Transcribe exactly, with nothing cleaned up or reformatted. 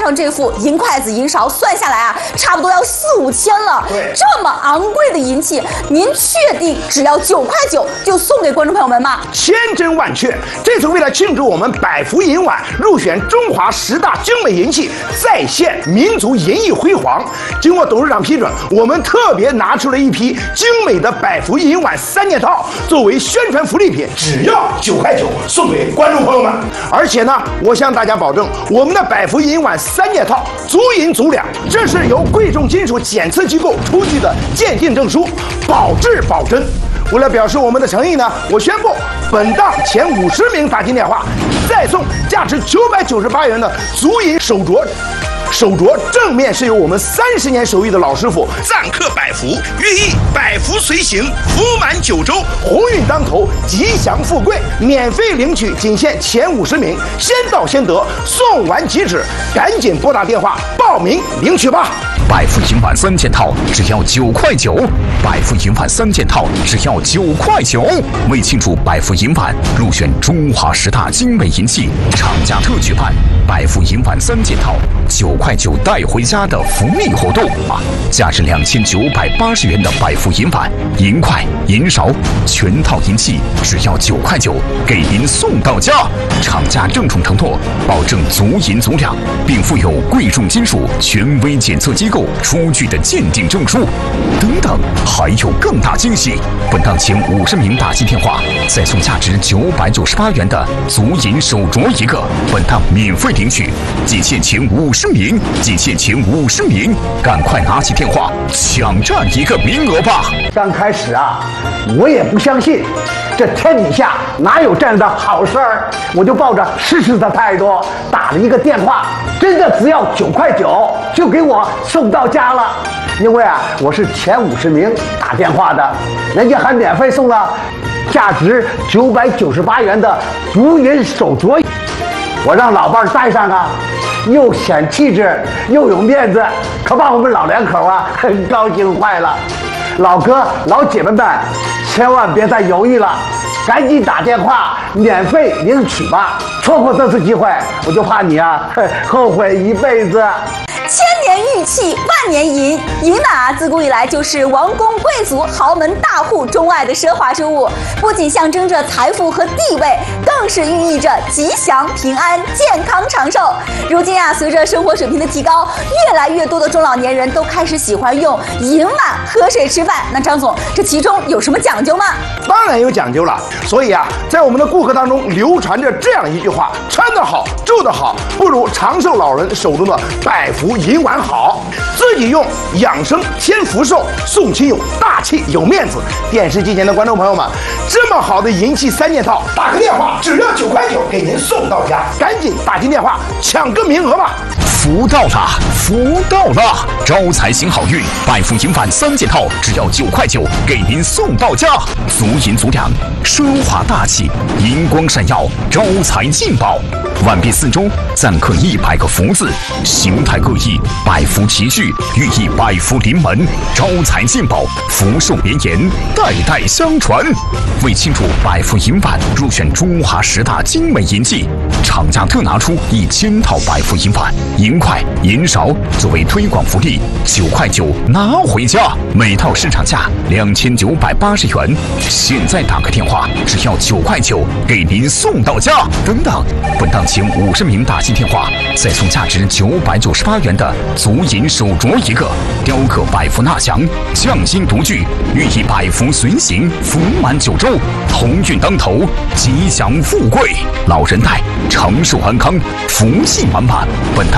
上这副银筷子、银勺，算下来啊，差不多要四五千了。 对， 这么昂贵的银器，您确定只要九块九就送给观众朋友们吗？ 千真万确。这次为了庆祝我们百福银碗入选中华十大精美银器，再现民族银艺辉煌，经过董事长批准，我们特别拿出了一批精美的百福银碗三件套，作为宣传福利品，只要九块九送给观众朋友们。而且呢，我向大家保证，我们的百福银碗三件套足银足两，这是由贵重金属检测机构出具的鉴定证书，保质保真。为了表示我们的诚意呢，我宣布本档前五十名打进电话，再送价值九百九十八元的足银手镯。手镯正面是由我们三十年手艺的老师傅赞刻百福，寓意百福随行，福满九州，鸿运当头，吉祥富贵。免费领取仅限前五十名，先到先得，送完即止，赶紧拨打电话报名领取吧。 百福银碗三件套只要九块九，百福银碗三件套只要九块九。为庆祝百福银碗入选中华十大精美银器，厂家特举办百福银碗三件套九块九带回家的福利活动啊！价值两千九百八十元的百福银碗、银筷、银勺全套银器只要九块九，给您送到家。厂家郑重承诺，保证足银足两，并附有贵重金属权威检测机构出具的鉴定证书。等等，还有更大惊喜！本档前五十名打进电话，再送价值九百九十八元的足银手镯一个，本档免费领取，仅限前五十名，仅限前五十名，赶快拿起电话抢占一个名额吧！ 刚开始啊，我也不相信，这天底下哪有这样的好事儿？我就抱着试试的态度打了一个电话，真的只要九块九就给我送到家了。因为啊，我是前五十名打电话的，人家还免费送了价值九百九十八元的足银手镯，我让老伴儿戴上啊，又显气质又有面子，可把我们老两口啊很高兴坏了。老哥老姐妹们，千万别再犹豫了，赶紧打电话免费领取吧！错过这次机会，我就怕你啊后悔一辈子。 千年玉器，万年银。银碗啊，自古以来就是王公贵族、豪门大户钟爱的奢华之物，不仅象征着财富和地位，更是寓意着吉祥、平安、健康、长寿。如今啊，随着生活水平的提高，越来越多的中老年人都开始喜欢用银碗喝水吃饭。那张总，这其中有什么讲究吗？ 当然有讲究了。所以啊，在我们的顾客当中流传着这样一句话：穿得好，住得好，不如长寿老人手中的百福银碗好。自己用养生添福寿，送亲友大气有面子。电视机前的观众朋友们，这么好的银器三件套，打个电话只要九块九，给您送到家，赶紧打进电话抢个名额吧！ 福到了，福到了！招财行好运，百福银碗三件套只要九块九，给您送到家。足银足两，奢华大气，银光闪耀，招财进宝。碗壁四周錾刻一百个福字，形态各异，百福齐聚，寓意百福临门，招财进宝，福寿绵延，代代相传。为庆祝百福银碗入选中华十大精美银器，厂家特拿出一千套百福银碗、银筷、银勺作为推广福利，九块九拿回家，每套市场价两千九百八十元。现在打个电话，只要九块九，给您送到家。等等，本档前五十名打进电话，再送价值九百九十八元的足银手镯一个，雕刻百福纳祥，匠心独具，寓意百福随行，福满九州，鸿运当头，吉祥富贵，老人戴长寿安康，福气满满。本档